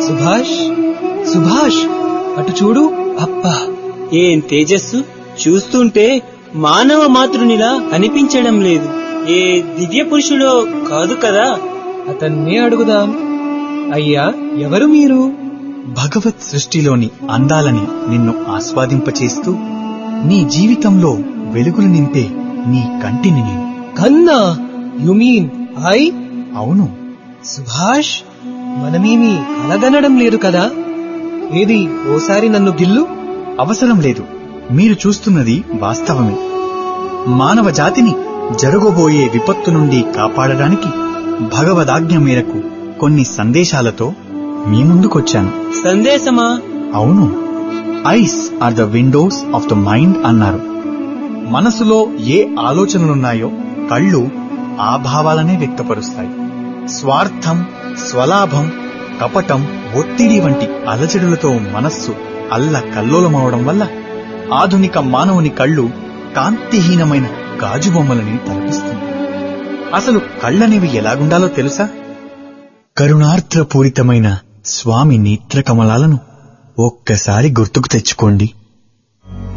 సుభాష్, సుభాష్, అటు చూడు. అబ్బా, ఏం తేజస్సు! చూస్తుంటే మానవ మాతృనిలా అనిపించడం లేదు. ఏ దివ్య పురుషుడో కాదు కదా. అతన్నే అడుగుదాం. అయ్యా, ఎవరు మీరు? భగవత్ సృష్టిలోని అందాలని నిన్ను ఆస్వాదింపచేస్తూ నీ జీవితంలో వెలుగులు నింపే నీ కంటిని నేను. కన్నా, యు మీన్ ఐ? అవును సుభాష్, మనమేమీ కలగనడం లేదు కదా. ఏది, ఓసారి నన్ను గిల్లు. అవసరం లేదు, మీరు చూస్తున్నది వాస్తవమే. మానవ జాతిని జరగబోయే విపత్తు నుండి కాపాడడానికి భగవదాజ్ఞ మేరకు కొన్ని సందేశాలతో మీ ముందుకొచ్చాను. సందేశమా? అవును, eyes are the Windows of the mind అన్నారు. మనసులో ఏ ఆలోచనలున్నాయో కళ్ళు ఆ భావాలనే వ్యక్తపరుస్తాయి. స్వార్థం, స్వలాభం, కపటం, ఒత్తిడి వంటి అలజడులతో మనస్సు అల్ల కల్లోలమవడం వల్ల ఆధునిక మానవుని కళ్ళు కాంతిహీనమైన గాజు బొమ్మలని తలపిస్తుంది. అసలు కళ్ళనేవి ఎలాగుండాలో తెలుసా? కరుణార్ద్రపూరితమైన స్వామి నేత్రకమలాలను ఒక్కసారి గుర్తుకు తెచ్చుకోండి.